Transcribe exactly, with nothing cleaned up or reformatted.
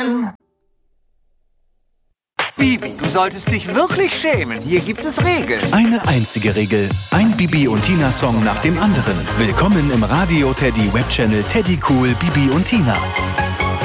schämen. Bibi, du solltest dich wirklich schämen. Hier gibt es Regeln. Eine einzige Regel. Ein Bibi und Tina-Song nach dem anderen. Willkommen im Radio Teddy Webchannel Teddy Cool Bibi und Tina.